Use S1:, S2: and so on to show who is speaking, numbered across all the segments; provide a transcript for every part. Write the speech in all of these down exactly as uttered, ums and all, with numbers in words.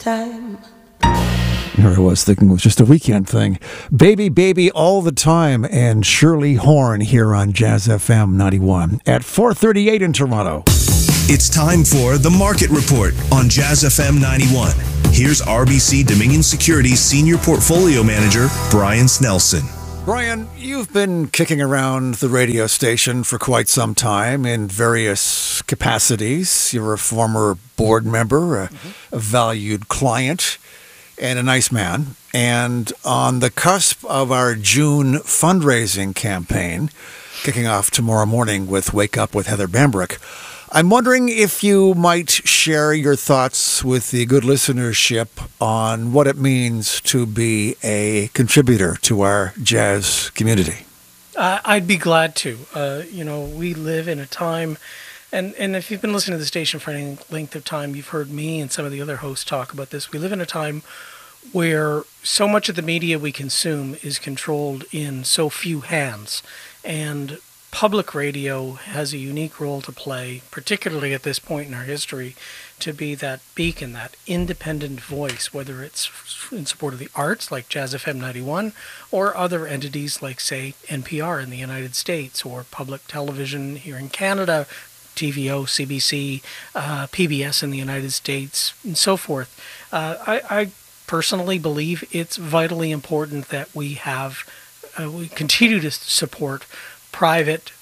S1: time.
S2: Here I was thinking it was just a weekend thing. Baby, baby, all the time. And Shirley Horn here on Jazz F M ninety-one at four thirty-eight in Toronto.
S3: It's time for The Market Report on Jazz F M ninety-one. Here's R B C Dominion Securities Senior Portfolio Manager, Brian Snelson.
S2: Brian, you've been kicking around the radio station for quite some time in various capacities. You're a former board member, a, mm-hmm. a valued client, and a nice man. And on the cusp of our June fundraising campaign, kicking off tomorrow morning with Wake Up with Heather Bambrick, I'm wondering if you might share your thoughts with the good listenership on what it means to be a contributor to our jazz community.
S4: Uh, I'd be glad to. Uh, you know, we live in a time, and, and if you've been listening to the station for any length of time, you've heard me and some of the other hosts talk about this. We live in a time where so much of the media we consume is controlled in so few hands, and public radio has a unique role to play, particularly at this point in our history, to be that beacon, that independent voice, whether it's in support of the arts like Jazz F M ninety-one or other entities like, say, N P R in the United States or public television here in Canada, T V O, C B C, uh, P B S in the United States, and so forth. Uh, I, I personally believe it's vitally important that we have, uh, we continue to support private,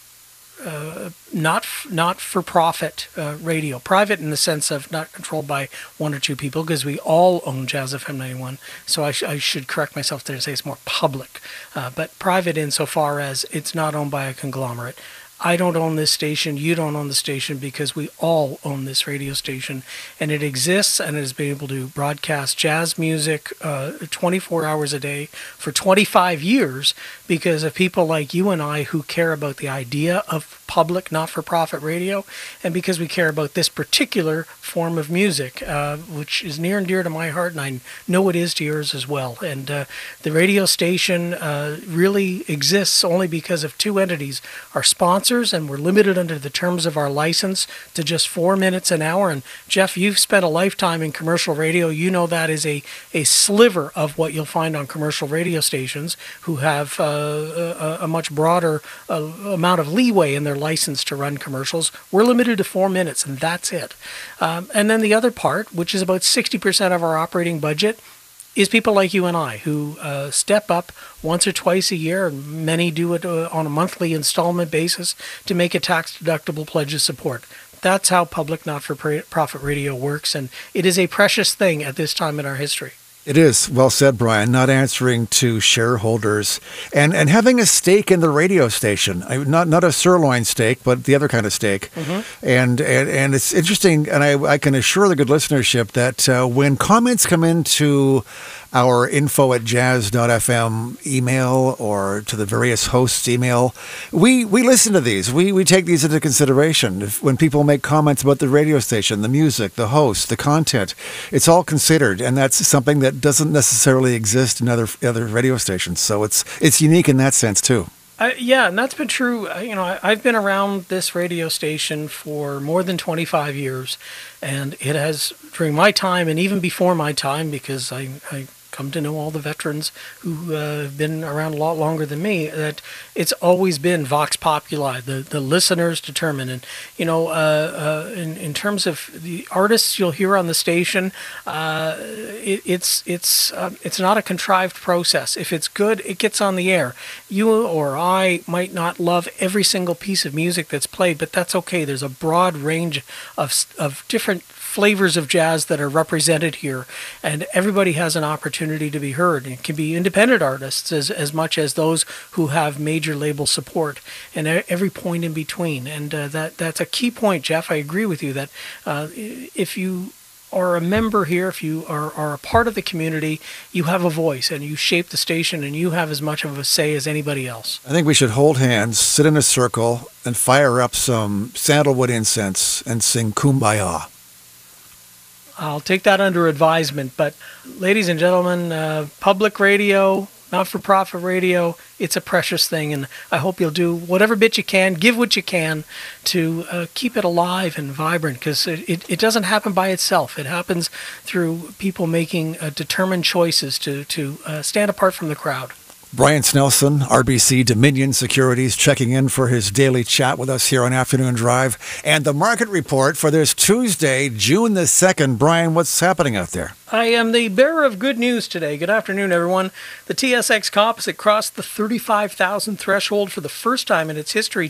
S4: uh, not not for profit uh, radio. Private in the sense of not controlled by one or two people, because we all own Jazz F M ninety-one. So I, sh- I should correct myself there and say it's more public, uh, but private insofar as it's not owned by a conglomerate. I don't own this station, you don't own the station, because we all own this radio station, and it exists and it has been able to broadcast jazz music uh, twenty-four hours a day for twenty-five years because of people like you and I who care about the idea of public, not-for-profit radio, and because we care about this particular form of music, uh, which is near and dear to my heart, and I know it is to yours as well. And uh, the radio station uh, really exists only because of two entities, our sponsors, and we're limited under the terms of our license to just four minutes an hour. And Jeff, you've spent a lifetime in commercial radio. You know that is a, a sliver of what you'll find on commercial radio stations who have uh, a, a much broader uh, amount of leeway in their license to run commercials. We're limited to four minutes, and that's it. Um, and then the other part, which is about sixty percent of our operating budget, is people like you and I who uh, step up once or twice a year, and many do it uh, on a monthly installment basis, to make a tax-deductible pledge of support. That's how public not-for-profit radio works, and it is a precious thing at this time in our history.
S2: It is. Well said, Brian. Not answering to shareholders and, and having a stake in the radio station. I, not not a sirloin steak, but the other kind of steak. Mm-hmm. And, and and it's interesting, and I, I can assure the good listenership that uh, when comments come into our info at jazz dot f m email or to the various hosts' email, we, we listen to these. We we take these into consideration. If, when people make comments about the radio station, the music, the host, the content, it's all considered, and that's something that doesn't necessarily exist in other other radio stations. So it's it's unique in that sense too.
S4: Uh, yeah, and that's been true. Uh, you know, I, I've been around this radio station for more than twenty-five years, and it has, during my time and even before my time, because I, I come to know all the veterans who uh, have been around a lot longer than me, that it's always been Vox Populi, the, the listeners determine. And, you know, uh, uh, in, in terms of the artists you'll hear on the station, uh, it, it's it's uh, it's not a contrived process. If it's good, it gets on the air. You or I might not love every single piece of music that's played, but that's okay. There's a broad range of of different flavors of jazz that are represented here, and everybody has an opportunity to be heard. It can be independent artists as, as much as those who have major label support, and every point in between. And uh, that that's a key point, Jeff. I agree with you that uh, if you are a member here, if you are, are a part of the community, you have a voice and you shape the station, and you have as much of a say as anybody else.
S2: I think we should hold hands, sit in a circle, and fire up some sandalwood incense and sing Kumbaya.
S4: I'll take that under advisement. But ladies and gentlemen, uh, public radio, not-for-profit radio, it's a precious thing, and I hope you'll do whatever bit you can, give what you can to uh, keep it alive and vibrant, because it, it, it doesn't happen by itself. It happens through people making uh, determined choices to, to uh, stand apart from the crowd.
S2: Brian Snelson, R B C Dominion Securities, checking in for his daily chat with us here on Afternoon Drive. And the market report for this Tuesday, June the second. Brian, what's happening out there?
S4: I am the bearer of good news today. Good afternoon, everyone. The T S X Composite crossed the thirty-five thousand threshold for the first time in its history